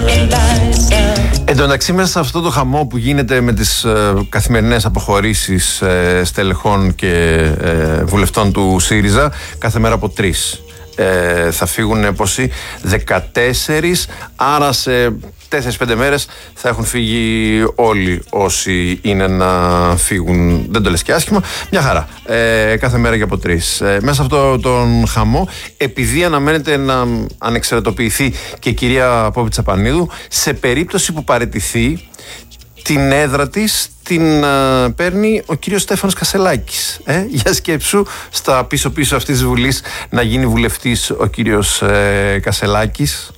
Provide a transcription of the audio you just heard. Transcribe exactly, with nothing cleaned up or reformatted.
Εν τω μεταξύ, μέσα σε αυτό το χαμό που γίνεται με τις ε, καθημερινές αποχωρήσεις ε, στελεχών και ε, βουλευτών του ΣΥΡΙΖΑ, κάθε μέρα από τρεις ε, θα φύγουν πόσοι, δεκατέσσερις, άρα σε τέσσερις πέντε μέρες θα έχουν φύγει όλοι όσοι είναι να φύγουν. Δεν το λες και άσχημα, μια χαρά. Ε, κάθε μέρα και από τρεις. Ε, μέσα σε αυτό τον χαμό, επειδή αναμένεται να ανεξαρτητοποιηθεί και η κυρία Πόπη Τσαπανίδου, σε περίπτωση που παραιτηθεί, την έδρα της την uh, παίρνει ο κύριος Στέφανος Κασελάκης. Ε, για σκέψου, στα πίσω-πίσω αυτής της Βουλής να γίνει βουλευτής ο κύριος ε, Κασελάκης.